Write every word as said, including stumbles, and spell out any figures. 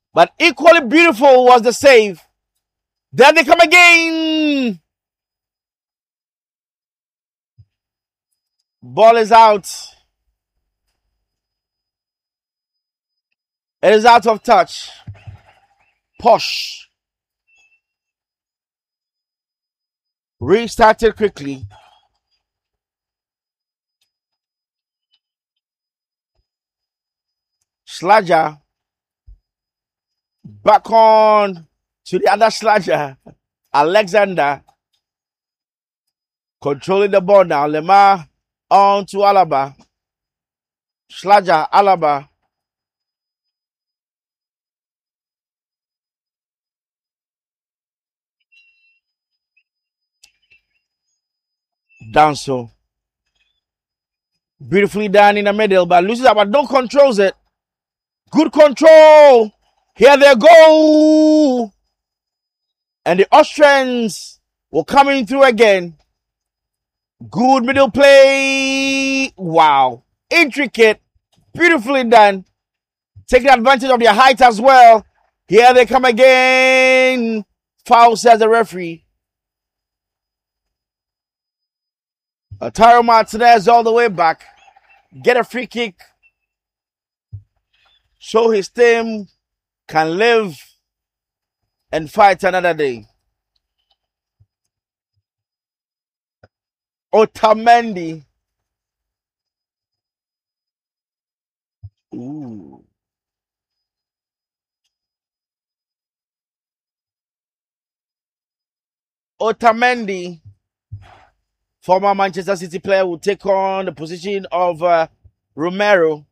But equally beautiful was the save. There they come again. Ball is out. It is out of touch. Posh. Restarted quickly. Sludger. Back on to the other Sludger. Alexander. Controlling the ball now. Lemar on to Alaba. Sludger. Alaba. Danso. Beautifully done in the middle, but loses it, but don't controls it. Good control. Here they go. And the Austrians will coming through again. Good middle play. Wow. Intricate. Beautifully done. Taking advantage of their height as well. Here they come again. Foul, says the referee. Taro Martinez all the way back. Get a free kick. So his team can live and fight another day. Otamendi. Ooh. Otamendi, former Manchester City player, will take on the position of uh, Romero.